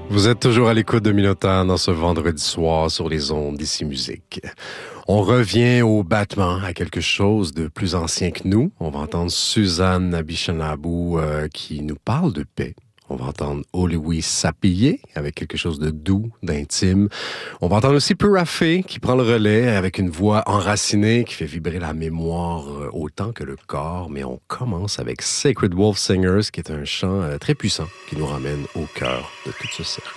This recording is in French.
Vous êtes toujours à l'écoute de Minotaur dans ce vendredi soir sur les ondes d'Ici Musique. On revient au battement, à quelque chose de plus ancien que nous. On va entendre Suzanne Abichanabou qui nous parle de paix. On va entendre Louis Sapillé avec quelque chose de doux, d'intime. On va entendre aussi Purafé qui prend le relais avec une voix enracinée qui fait vibrer la mémoire autant que le corps. Mais on commence avec Sacred Wolf Singers qui est un chant très puissant qui nous ramène au cœur de tout ce cercle.